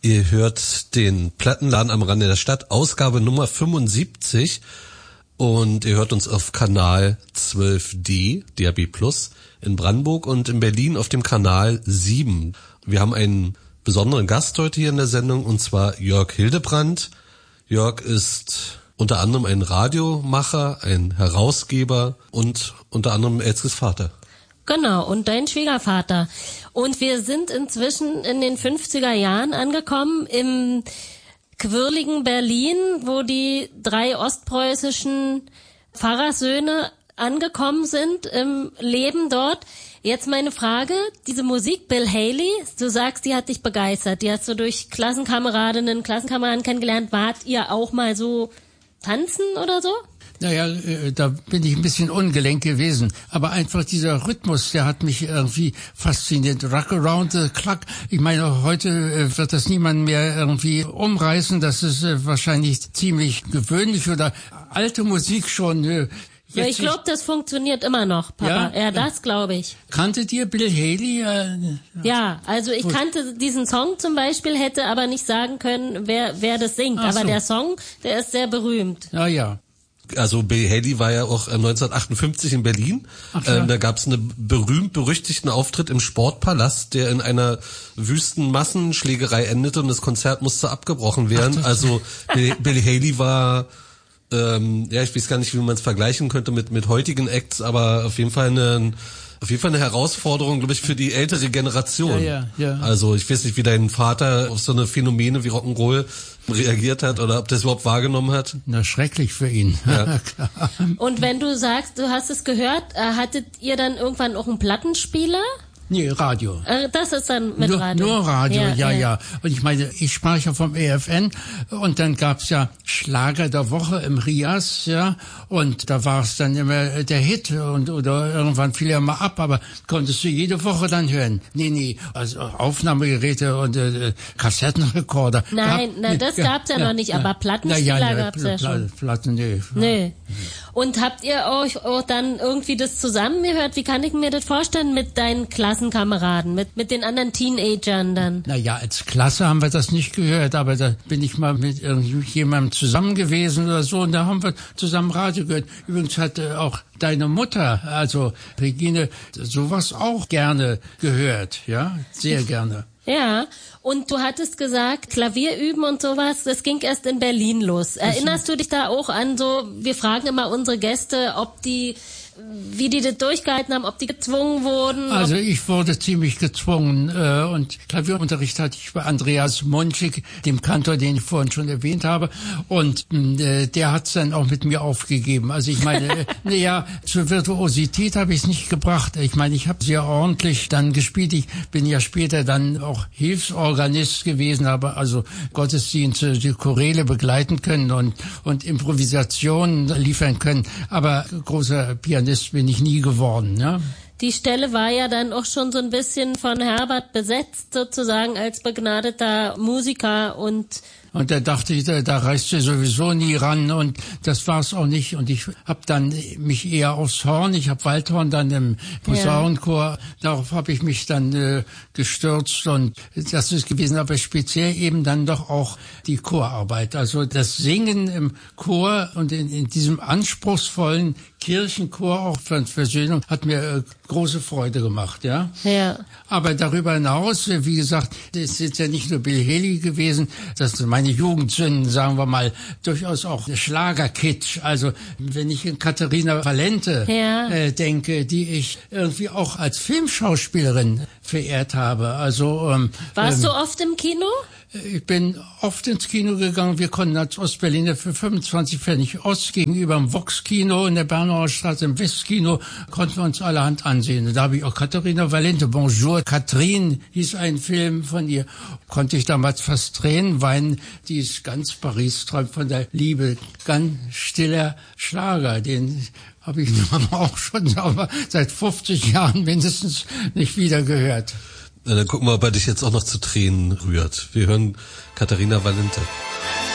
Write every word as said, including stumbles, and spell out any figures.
Ihr hört den Plattenladen am Rande der Stadt, Ausgabe Nummer fünfundsiebzig. Und ihr hört uns auf Kanal zwölf D, D A B Plus, in Brandenburg und in Berlin auf dem Kanal sieben. Wir haben einen besonderen Gast heute hier in der Sendung, und zwar Jörg Hildebrandt. Jörg ist unter anderem ein Radiomacher, ein Herausgeber und unter anderem Elskes Vater. Genau, und dein Schwiegervater. Und wir sind inzwischen in den fünfziger Jahren angekommen, im quirligen Berlin, wo die drei ostpreußischen Pfarrersöhne angekommen sind im Leben dort. Jetzt meine Frage, diese Musik, Bill Haley, du sagst, die hat dich begeistert, die hast du durch Klassenkameradinnen, Klassenkameraden kennengelernt. Wart ihr auch mal so tanzen oder so? Naja, da bin ich ein bisschen ungelenk gewesen. Aber einfach dieser Rhythmus, der hat mich irgendwie fasziniert. Rock around the clock. Ich meine, heute wird das niemand mehr irgendwie umreißen. Das ist wahrscheinlich ziemlich gewöhnlich oder alte Musik schon. Jetzt ja, ich glaube, das funktioniert immer noch, Papa. Ja, ja das glaube ich. Kanntet ihr Bill Haley? Äh, ja, also ich kannte diesen Song zum Beispiel, hätte aber nicht sagen können, wer wer das singt. Ach aber so. Der Song, der ist sehr berühmt. Ja, ja. Also Bill Haley war ja auch neunzehnhundertachtundfünfzig in Berlin. Ach, ja. ähm, da gab es einen berühmt-berüchtigten Auftritt im Sportpalast, der in einer wüsten Massenschlägerei endete und das Konzert musste abgebrochen werden. Ach, also Bill, Bill Haley war, ähm, ja, ich weiß gar nicht, wie man es vergleichen könnte mit mit heutigen Acts, aber auf jeden Fall eine Auf jeden Fall eine Herausforderung, glaube ich, für die ältere Generation. Ja, ja, ja. Also ich weiß nicht, wie dein Vater auf so eine Phänomene wie Rock'n'Roll reagiert hat oder ob das überhaupt wahrgenommen hat. Na, schrecklich für ihn. Ja. Klar. Und wenn du sagst, du hast es gehört, hattet ihr dann irgendwann auch einen Plattenspieler? Nee, Radio. Das ist dann mit nur, Radio. Nur Radio, ja, ja, ja, ja. Und ich meine, ich sprach ja vom E F N und dann gab's ja Schlager der Woche im Rias, ja, und da war es dann immer der Hit und oder irgendwann fiel er mal ab, aber konntest du jede Woche dann hören. Nee, nee, also Aufnahmegeräte und äh, Kassettenrekorder. Nein, gab, na, das ja, gab's ja, ja noch nicht, ja, aber Plattenspieler ja, ja, gab's ja schon. Platten, nee. Nee. Und habt ihr euch auch dann irgendwie das zusammengehört? Wie kann ich mir das vorstellen mit deinen Klassenkameraden, mit mit den anderen Teenagern dann? Naja, als Klasse haben wir das nicht gehört, aber da bin ich mal mit irgendjemandem zusammen gewesen oder so und da haben wir zusammen Radio gehört. Übrigens hat äh, auch deine Mutter, also Regine, sowas auch gerne gehört, ja, sehr gerne. Ja, und du hattest gesagt, Klavier üben und sowas, das ging erst in Berlin los. Erinnerst du dich da auch an so, wir fragen immer unsere Gäste, ob die, wie die das durchgehalten haben, ob die gezwungen wurden? Also ich wurde ziemlich gezwungen äh, und Klavierunterricht hatte ich bei Andreas Monchik, dem Kantor, den ich vorhin schon erwähnt habe, und äh, der hat's dann auch mit mir aufgegeben. Also ich meine, äh, naja, zur Virtuosität habe ich es nicht gebracht. Ich meine, ich habe sehr ordentlich dann gespielt. Ich bin ja später dann auch Hilfsorganist gewesen, habe also Gottesdienste, die Choräle begleiten können und und Improvisationen liefern können. Aber großer Pianist bin ich nie geworden, ja. Die Stelle war ja dann auch schon so ein bisschen von Herbert besetzt, sozusagen als begnadeter Musiker und Und da dachte ich, da, da reißt du sowieso nie ran und das war's auch nicht. Und ich habe dann mich eher aufs Horn, ich habe Waldhorn dann im Posaunenchor, ja. Darauf habe ich mich dann äh, gestürzt und das ist gewesen, aber speziell eben dann doch auch die Chorarbeit. Also das Singen im Chor und in, in diesem anspruchsvollen Kirchenchor auch für Versöhnung hat mir äh, große Freude gemacht, ja. Ja. Aber darüber hinaus, wie gesagt, es ist ja nicht nur Bill Haley gewesen, das ist meine Jugendsünden, sagen wir mal, durchaus auch Schlagerkitsch. Also wenn ich an Katharina Valente ja. äh, denke, die ich irgendwie auch als Filmschauspielerin verehrt habe. Also ähm, warst ähm, du oft im Kino? Ich bin oft ins Kino gegangen. Wir konnten als Ostberliner für fünfundzwanzig Pfennig Ost gegenüber dem Vox-Kino in der Bernauer Straße im Westkino konnten wir uns allerhand ansehen. Da habe ich auch Katharina Valente, Bonjour, Catherine hieß ein Film von ihr. Konnte ich damals fast Tränen weinen. Die ist ganz Paris, träumt von der Liebe. Ganz stiller Schlager, den habe ich auch schon aber seit fünfzig Jahren mindestens nicht wieder gehört. Na, dann gucken wir, ob er dich jetzt auch noch zu Tränen rührt. Wir hören Katharina Valente.